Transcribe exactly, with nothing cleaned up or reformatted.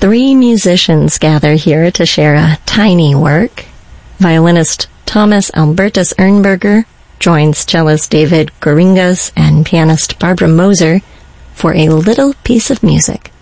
three musicians gather here to share a tiny work. Violinist Thomas Albertus Ernberger joins cellist David Goringas and pianist Barbara Moser for a little piece of music.